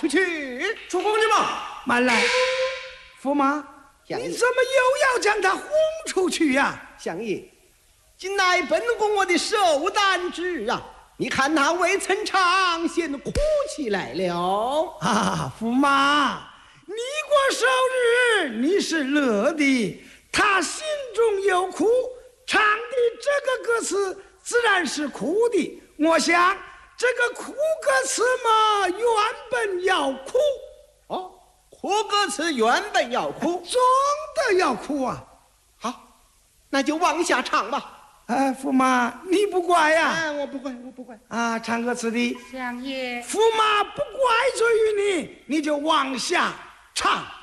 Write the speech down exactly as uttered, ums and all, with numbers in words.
出去。 出宫去嘛！ 慢来，驸马，你怎么又要将他轰出去呀？ 相爷，今乃本宫我的寿诞之啊！你看那未曾尝鲜哭起来了啊！驸马，你过生日你是乐的，他心中有苦，唱的这个歌词自然是哭的。我想这个哭歌词嘛，原本要哭哦，哭歌词原本要哭， 总的要哭啊。 好，那就往下唱吧。 哎，驸马，你不怪呀、啊？ 哎，我不怪，我不怪。 啊，唱歌词的相爷， 驸马不怪罪于你，你就往下唱。